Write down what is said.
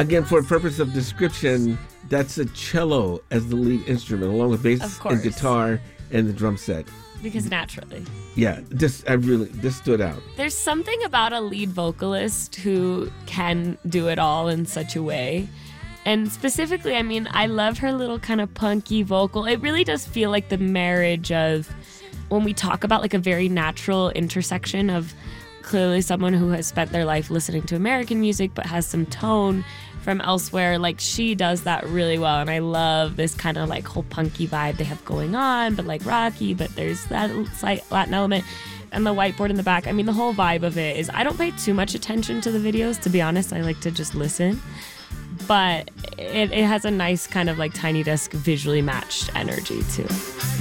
again, for purpose of description, that's a cello as the lead instrument, along with bass and guitar and the drum set. Because naturally. Yeah, this stood out. There's something about a lead vocalist who can do it all in such a way. And specifically, I mean, I love her little kind of punky vocal. It really does feel like the marriage of when we talk about like a very natural intersection of clearly someone who has spent their life listening to American music but has some tone from elsewhere. Like, she does that really well, and I love this kind of like whole punky vibe they have going on, but like rocky, but there's that slight Latin element. And the whiteboard in the back, I mean, the whole vibe of it is, I don't pay too much attention to the videos, to be honest. I like to just listen, but it has a nice kind of like Tiny Desk visually matched energy to it.